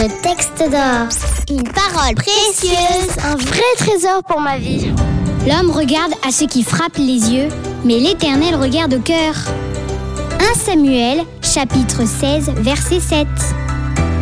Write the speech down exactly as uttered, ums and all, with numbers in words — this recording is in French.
texte d'or. Une parole précieuse. Un vrai trésor pour ma vie. L'homme regarde à ce qui frappe les yeux, mais l'Éternel regarde au cœur. premier Samuel, chapitre seize, verset sept.